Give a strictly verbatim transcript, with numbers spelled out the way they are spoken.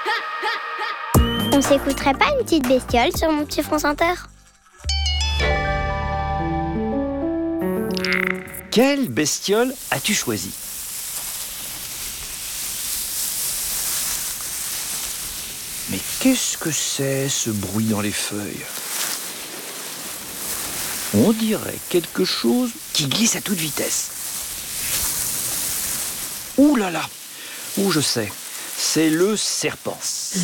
On s'écouterait pas une petite bestiole sur mon petit France Inter? Quelle bestiole as-tu choisi? Mais qu'est-ce que c'est, ce bruit dans les feuilles? On dirait quelque chose qui glisse à toute vitesse. Ouh là là! Ouh, je sais, c'est le serpent.